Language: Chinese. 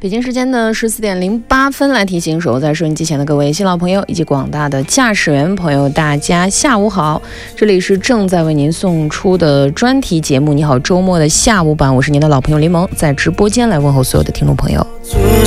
北京时间的14:08，来提醒守在收音机前的各位新老朋友以及广大的驾驶员朋友，大家下午好！这里是正在为您送出的专题节目《你好周末》的下午版，我是您的老朋友林萌，在直播间来问候所有的听众朋友。